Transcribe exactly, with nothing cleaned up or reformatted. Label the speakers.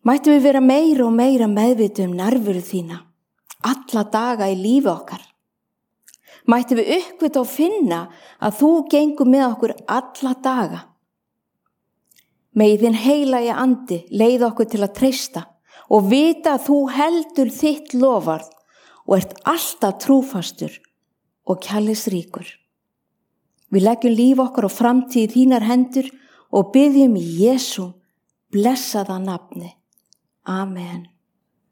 Speaker 1: Mættum við vera meira og meira meðvituð um nærveru þína, alla daga í lífi okkar. Mættum við uppgötva og finna að þú gengur með okkur alla daga. Megi þinn heilagi andi leiða okkur til að treysta og vita að þú heldur þitt loforð og ert alltaf trúfastur og kærleiksríkur. Við leggjum líf okkar og framtíð í þínar hendur og biðjum í Jesú blessaða nafni. Amen.